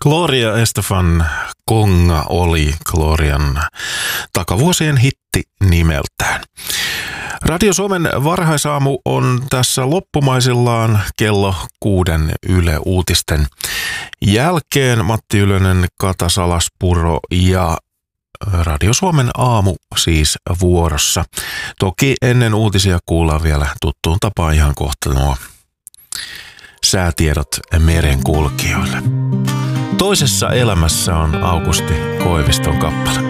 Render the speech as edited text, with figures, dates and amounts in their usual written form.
Gloria Estefan Konga oli Glorian takavuosien hitti nimeltään. Radio Suomen varhaisaamu on tässä loppumaisillaan kello 6 Yle Uutisten jälkeen. Matti Ylönen, Kata Salaspuro ja Radio Suomen aamu siis vuorossa. Toki ennen uutisia kuullaan vielä tuttuun tapaan ihan kohta nuo säätiedot merenkulkijoille. Toisessa elämässä on Aukusti Koiviston kappale.